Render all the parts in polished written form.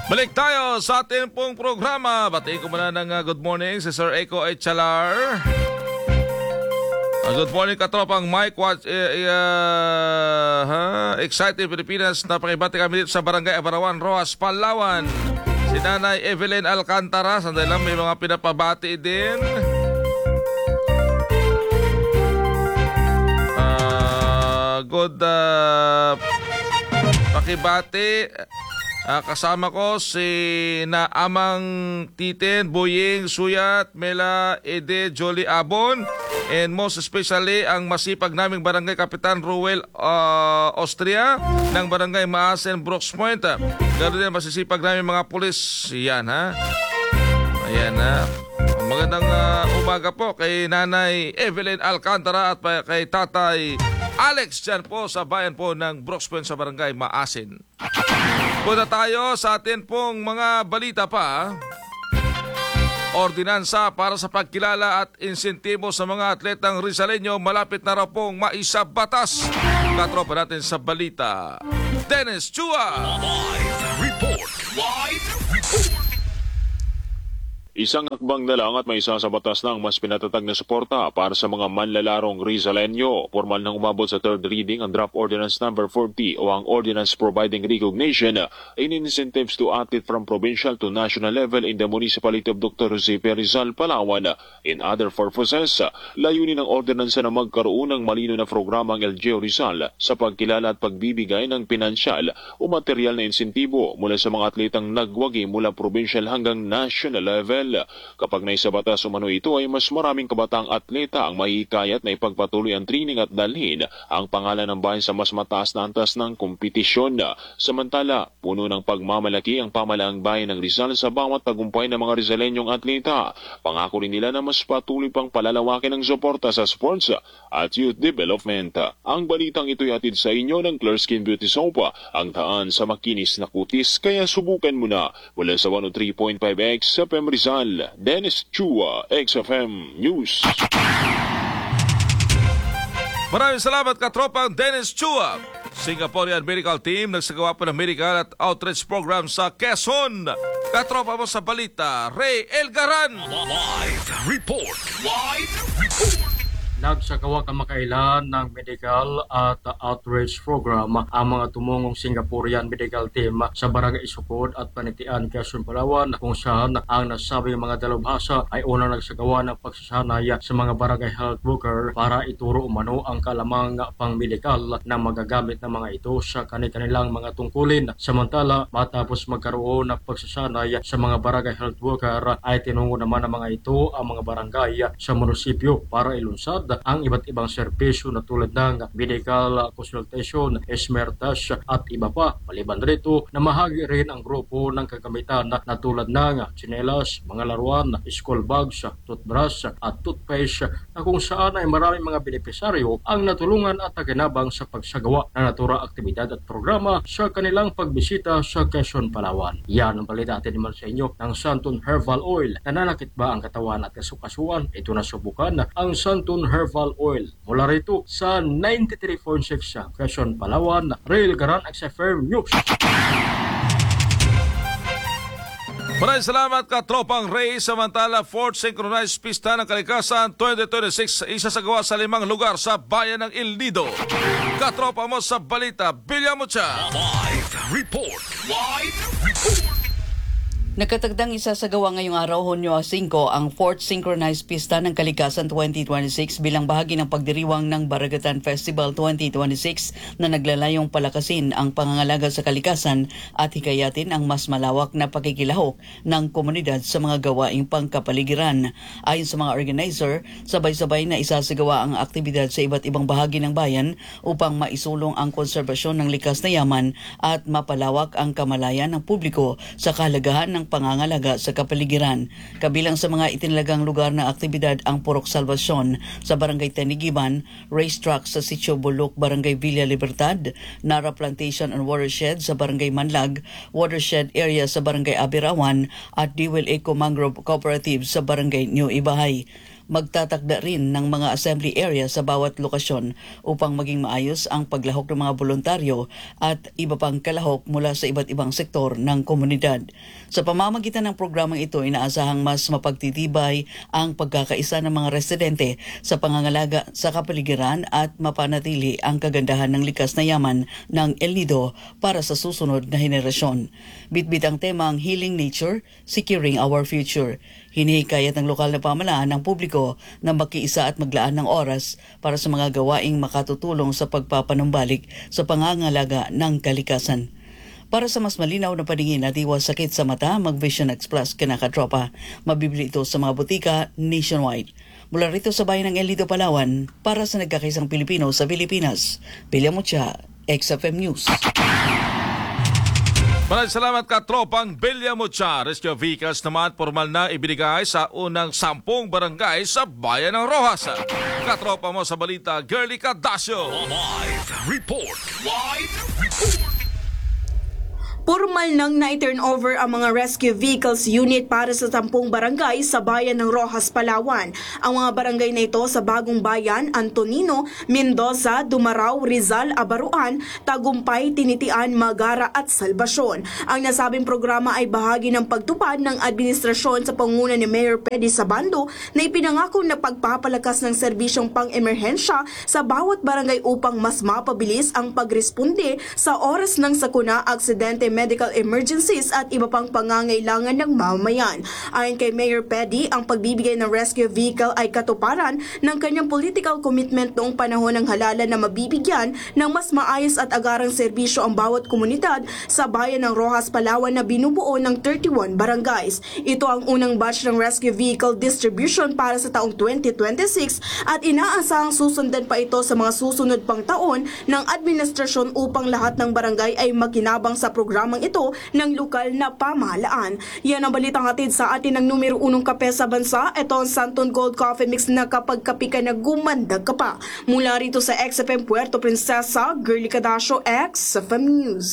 Balik tayo sa ating pong programa. Batiin ko muna ng good morning si Sir Eco Echalar. Good morning katropang Mike Watch, Excited Pilipinas na pakibati kami dito sa Barangay Abarawan, Roas, Palawan. Si Nanay Evelyn Alcantara, sandali lang, may mga pinapabati din. Pakibati. Kasama ko si Naamang Titen, Boying, Suyat, Mela, Ede, Jolie Abon, and most especially ang masipag naming Barangay Kapitan Ruel Austria ng Barangay Maasen, Brooks Point. Ganoon din masisipag naming mga pulis. Yan ha. Ayan ha. Magandang umaga po kay Nanay Evelyn Alcantara at kay Tatay Alex dyan po sa bayan po ng Brooks Point sa Barangay Maasin. Punta tayo sa atin pong mga balita pa. Ordinansa para sa pagkilala at insentibo sa mga atletang Rizaleño malapit na raw pong maisabatas. Katropa natin sa balita, Dennis Chua. Live report. Isang hakbang na lang at may isa sa batas ng mas pinatatag na suporta para sa mga manlalarong Rizaleño. Formal nang umabot sa third reading ang Draft Ordinance No. 40 o ang Ordinance Providing Recognition in Incentives to Athlete from Provincial to National Level in the Municipality of Dr. Jose P. Rizal, Palawan. In other purposes, layunin ng ordinansa na magkaroon ng malino na programa ang LGU Rizal sa pagkilala at pagbibigay ng pinansyal o material na insentibo mula sa mga atletang nagwagi mula provincial hanggang national level. Kapag naisabatas umano ito ay mas maraming kabatang atleta ang mahihikayat na ipagpatuloy ang training at dalhin ang pangalan ng bayan sa mas mataas na antas ng kompetisyon. Samantala, puno ng pagmamalaki ang pamalaang bayan ng Rizal sa bawat tagumpay ng mga Rizaleñong atleta. Pangako rin nila na mas patuloy pang palalawakin ang suporta sa sports at youth development. Ang balitang ito'y hatid sa inyo ng Clear Skin Beauty Soap, ang daan sa makinis na kutis, kaya subukan mo na. Mula sa 103.5X sa FM Rizal, Dennis Chua, XFM News. Maraming salamat katropang Dennis Chua. Singaporean Medical Team nagsagawa po ng medical at outreach program sa Quezon. Katropa mo sa balita, Ray Elgaran. Live report. Nagsagawa kamakailan ng medical at outreach program ang mga tumungong Singaporean medical team sa Barangay Isukod at Panitian, Quezon, Palawan, kung saan ang nasabing mga dalubhasa ay unang nagsagawa ng pagsasanay sa mga barangay health worker para ituro umano ang kalamang pang-medikal na magagamit ng mga ito sa kanilang mga tungkulin. Samantala, matapos magkaroon ng pagsasanay sa mga barangay health worker ay tinungo naman ng mga ito ang mga barangay sa munisipyo para ilunsad ang iba't ibang serbisyo na tulad ng medical consultation, esmertas at iba pa. Maliban rito, namahagi rin ang grupo ng kagamitan na tulad ng tsinelas, mga laruan, school bags, toothbrush at toothpaste na kung saan ay maraming mga benepisaryo ang natulungan at naginabang sa pagsagawa ng naturang aktibidad at programa sa kanilang pagbisita sa Quezon, Palawan. Yan ang balita natin naman sa inyo ng Santon Herbal Oil. Nananakit ba ang katawan at kasukasuan? Ito na subukan ang Santon Herbal Oil. Mula rito sa 93.6 sa Quezon, Palawan, Rail Garan, XFM News. Maraming salamat katropang Ray. Samantala, 4th Synchronized Pista ng Kalikasan 2026 isasagawa sa 5 lugar sa bayan ng Il Nido. Katropa mo sa balita, Villamucha. Live report. Nakatagdang isasagawa ngayong araw, Hunyo 5, ang 4th Synchronized Pista ng Kalikasan 2026 bilang bahagi ng pagdiriwang ng Baragatan Festival 2026 na naglalayong palakasin ang pangangalaga sa kalikasan at hikayatin ang mas malawak na pakikilahok ng komunidad sa mga gawaing pangkapaligiran. Ayon sa mga organizer, sabay-sabay na isasagawa ang aktibidad sa iba't ibang bahagi ng bayan upang maisulong ang konserbasyon ng likas na yaman at mapalawak ang kamalayan ng publiko sa kahalagahan ng pangangalaga sa kapaligiran. Kabilang sa mga itinalagang lugar na aktibidad ang Purok Salvacion sa Barangay Tanigiban, racetrack sa Sitio Bulok, Barangay Villa Libertad, Nara Plantation and Watershed sa Barangay Manlag, Watershed Area sa Barangay Abirawan at Dewel Eco Mangrove Cooperative sa Barangay New Ibahay. magtatakda rin ng mga assembly area sa bawat lokasyon upang maging maayos ang paglahok ng mga voluntaryo at iba pang kalahok mula sa iba't ibang sektor ng komunidad. Sa pamamagitan ng programang ito, inaasahang mas mapagtitibay ang pagkakaisa ng mga residente sa pangangalaga sa kapaligiran at mapanatili ang kagandahan ng likas na yaman ng El Nido para sa susunod na henerasyon. Bitbit ang temang Healing Nature, Securing Our Future. Hinihikayat ng lokal na pamahalaan ng publiko na makiisa at maglaan ng oras para sa mga gawaing makatutulong sa pagpapanumbalik sa pangangalaga ng kalikasan. Para sa mas malinaw na paningin at iwas sakit sa mata, mag-Vision X Plus kinakatropa. Mabibili ito sa mga butika nationwide. Mula rito sa bayan ng El Nido, Palawan, para sa nagkakaisang Pilipino sa Pilipinas, Bilya Mucha, XFM News. Maraming salamat katropang Bilya Mucha. Rescue vehicles naman formal na ibinigay sa unang 10 barangay sa Bayan ng Rojas. Katropa mo sa balita, Girly Cadasio. Live report. Formal nang na-turn over ang mga rescue vehicles unit para sa 10 barangay sa bayan ng Rojas, Palawan. Ang mga barangay na ito sa Bagong Bayan, Antonino, Mendoza, Dumaraw, Rizal, Abaruan, Tagumpay, Tinitian, Magara at Salvacion. Ang nasabing programa ay bahagi ng pagtupad ng administrasyon sa pangunguna ni Mayor Pedi Sabando na ipinangako na pagpapalakas ng serbisyong pang-emerhensya sa bawat barangay upang mas mapabilis ang pagresponde sa oras ng sakuna, aksidente, medical emergencies at iba pang pangangailangan ng mamamayan. Ayon kay Mayor Pedi, ang pagbibigay ng rescue vehicle ay katuparan ng kanyang political commitment noong panahon ng halalan na mabibigyan ng mas maayos at agarang serbisyo ang bawat komunidad sa bayan ng Rojas, Palawan na binubuo ng 31 barangays. Ito ang unang batch ng rescue vehicle distribution para sa taong 2026 at inaasahang susundan pa ito sa mga susunod pang taon ng administrasyon upang lahat ng barangay ay makinabang sa programang ito ng lokal na pamahalaan. Yan ang balitang hatid sa atin ng numero 1 kape sa bansa. Ito ang Santon Gold Coffee Mix na kapag kapi ka na gumandag ka pa. Mula rito sa XFM Puerto Princesa, Girly Cadasio, XFM News.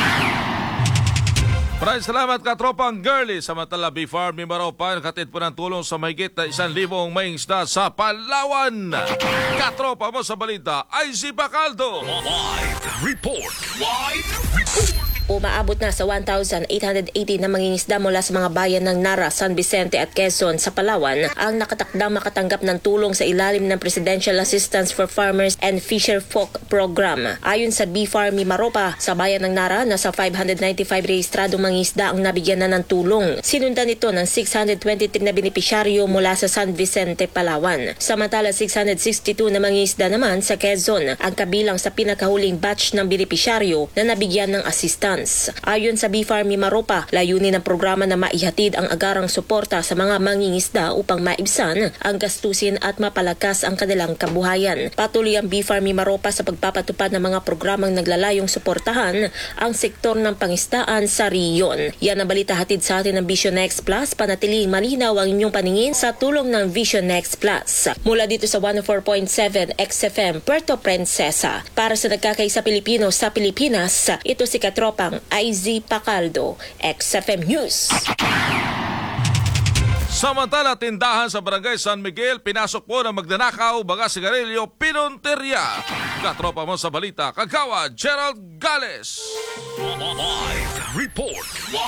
Maraming salamat katropang Girly. Samantala, B-Farm ni Maropa nakatid po ng tulong sa mahigit na 1,000 may isda sa Palawan. Katropa mo sa balita, IZ Bacaldo. Live report. Umaabot na sa 1,880 na mangingisda mula sa mga bayan ng Nara, San Vicente at Quezon sa Palawan ang nakatakdang makatanggap ng tulong sa ilalim ng Presidential Assistance for Farmers and Fisherfolk Program. Ayon sa B-Farm ni Maropa, sa bayan ng Nara, nasa 595 rehistradong mangingisda ang nabigyan na ng tulong. Sinundan ito ng 623 na benepisyaryo mula sa San Vicente, Palawan. Samantala, 662 na mangingisda naman sa Quezon ang kabilang sa pinakahuling batch ng benepisyaryo na nabigyan ng assistance. Ayon sa B-Farm ni Maropa, layunin ng programa na maihatid ang agarang suporta sa mga mangingisda upang maibsan ang gastusin at mapalakas ang kanilang kabuhayan. Patuloy ang B-Farm ni Maropa sa pagpapatupad ng mga programang naglalayong suportahan ang sektor ng pangisdaan sa riyon. Yan ang balita hatid sa atin ng Vision X Plus. Panatiling malinaw ang inyong paningin sa tulong ng Vision X Plus. Mula dito sa 104.7 XFM Puerto Princesa. Para sa nagkakaisa Pilipino sa Pilipinas, ito si Katropang IZ Bacaldo, XFM News. Samantala, tindahan sa Barangay San Miguel, pinasok po ng magnanakaw, baga sigarilyo, pinunterya. Katropa mo sa balita, Kagawa, Gerald Gales. Live report.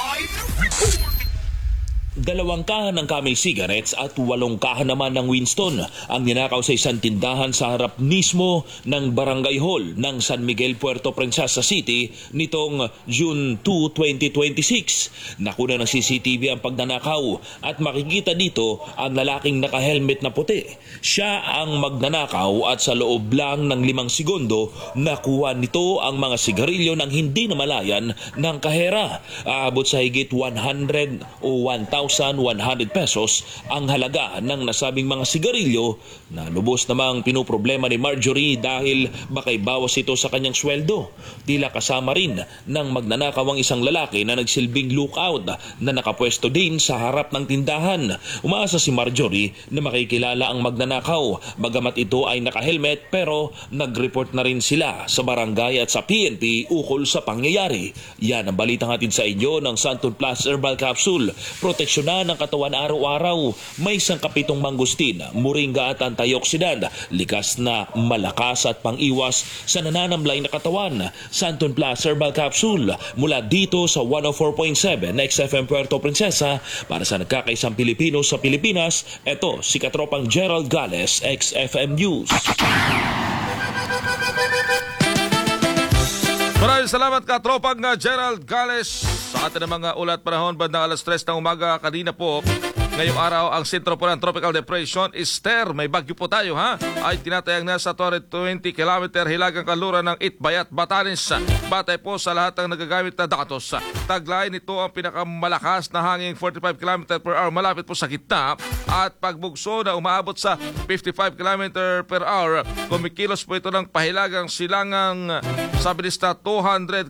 2 kahan ng Camel Cigarettes at 8 kahan naman ng Winston ang ninakaw sa isang tindahan sa harap mismo ng Barangay Hall ng San Miguel, Puerto Princesa City nitong June 2, 2026. Nakuna ng CCTV ang pagnanakaw at makikita dito ang lalaking naka-helmet na puti. Siya ang magnanakaw at sa loob lang ng 5 segundo nakuha nito ang mga sigarilyo ng hindi namalayan ng kahera. Aabot sa higit 100 o 1,100 pesos ang halaga ng nasabing mga sigarilyo na lubos namang pinoproblema ni Marjorie dahil bakay bawas ito sa kanyang sweldo. Tila kasama rin ng magnanakaw ang isang lalaki na nagsilbing lookout na nakapwesto din sa harap ng tindahan. Umaasa si Marjorie na makikilala ang magnanakaw bagamat ito ay naka-helmet pero nag-report na rin sila sa barangay at sa PNP ukol sa pangyayari. Yan ang balitang hatid sa inyo ng Santon Plus Herbal Capsule. Protection proteksyonan ng katawan araw-araw. May sangkapitong mangustin, moringa at antioxidant, likas na malakas at pang-iwas sa nananamlay na katawan. Santon Plus Herbal Capsule mula dito sa 104.7 XFM Puerto Princesa para sa nagkakaisang Pilipino sa Pilipinas. Ito si Katropang Gerald Gales, XFM News. Maraming salamat Katropang Gerald Gales. Sa atin ng mga ulat panahon, bandang alas 3 ng umaga kanina po, ngayong araw ang sentro po ng Tropical Depression Esther, may bagyo po tayo ay tinatayang nasa 20 km hilagang kanluran ng Itbayat, Batanes. Batay po sa lahat ng nagagamit na datos. Taglay nito ang pinakamalakas na hangin 45 km per hour malapit po sa gitna at pagbugso na umaabot sa 55 km per hour. Kumikilos po ito ng pahilagang silangang sa bilis na 20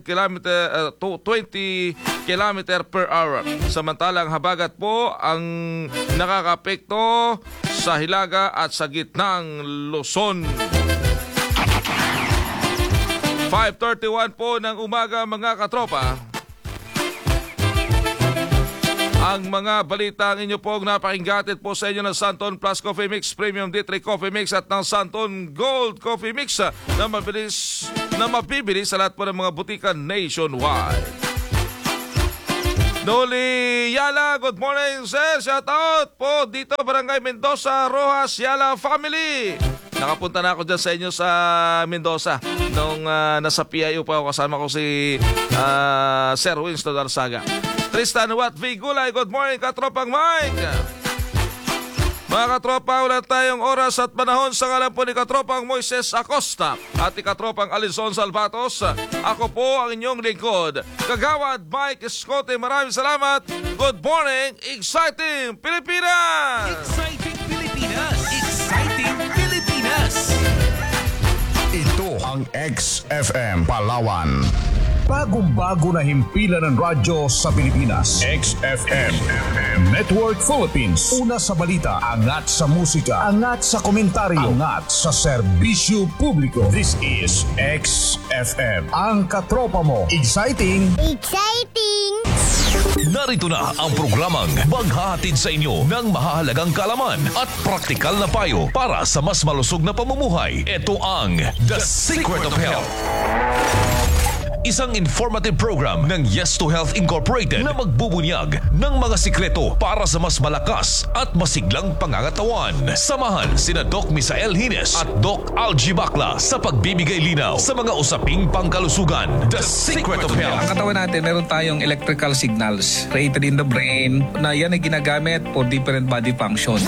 km per hour. Samantalang habagat po ang nakakapekto sa Hilaga at sa gitnang Luzon. 5:31 po ng umaga mga katropa. Ang mga balita ang inyo pong napakinggatid po sa inyo ng Santon Plus Coffee Mix, Premium D3 Coffee Mix at ng Santon Gold Coffee Mix na mabibili sa lahat po ng mga butika nationwide. Noli Yala, good morning sir. Shout out po dito Barangay Mendoza, Rojas Yala family. Nakapunta na ako dyan sa inyo sa Mendoza nung nasa PIO pa ako, kasama ko si Sir Winston Arsaga. Tristan Watt V. Gulay, good morning Katropang Mike. Mga katropa, wala tayong oras at panahon sa ngalan po ni Katropang Moises Acosta at ni Katropang Alison Salvatos. Ako po ang inyong lingkod, Kagawad Mike Escote. Maraming salamat. Good morning, exciting Pilipinas! Exciting Pilipinas! Exciting Pilipinas! Ito ang XFM Palawan. Bagong-bago na himpilan ng radyo sa Pilipinas. XFM Network Philippines. Una sa balita, angat sa musika, angat sa komentaryo, angat sa serbisyo publiko. This is XFM. Ang katropa mo. Exciting! Exciting! Narito na ang programang maghahatid sa inyo ng mahahalagang kaalaman at praktikal na payo para sa mas malusog na pamumuhay. Ito ang The Secret of Health. Isang informative program ng Yes to Health Incorporated na magbubunyag ng mga sikreto para sa mas malakas at masiglang pangangatawan. Samahan sina Doc Misael Hines at Doc Algie Bacla sa pagbibigay linaw sa mga usaping pangkalusugan. The Secret of Health. Ang katawan natin, meron tayong electrical signals created in the brain na yan ay ginagamit for different body function.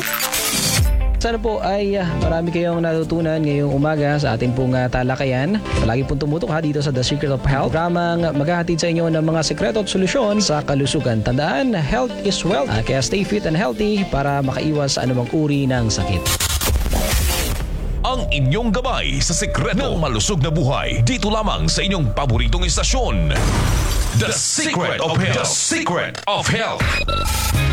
Sana po ay marami kayong natutunan ngayong umaga sa ating pong talakayan. Palagi pong tumutok dito sa The Secret of Health. Programang maghahatid sa inyo ng mga sekreto at solusyon sa kalusugan. Tandaan, health is wealth. Kaya stay fit and healthy para makaiwas sa anumang uri ng sakit. Ang inyong gabay sa sekreto ng malusog na buhay dito lamang sa inyong paboritong istasyon. The Secret of Health. The Secret of Health.